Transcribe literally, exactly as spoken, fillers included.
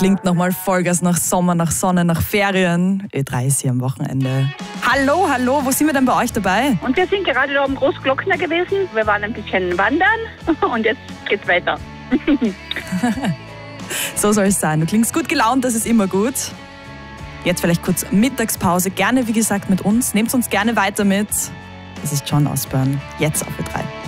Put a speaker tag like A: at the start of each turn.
A: Klingt nochmal Vollgas nach Sommer, nach Sonne, nach Ferien. Ö drei ist hier am Wochenende. Hallo, hallo, wo sind wir denn bei euch dabei?
B: Und wir sind gerade da am Großglockner gewesen. Wir waren ein bisschen wandern und jetzt geht's weiter.
A: So soll es sein. Du klingst gut gelaunt, das ist immer gut. Jetzt vielleicht kurz Mittagspause. Gerne, wie gesagt, mit uns. Nehmt uns gerne weiter mit. Das ist John Osborne, jetzt auf Ö drei.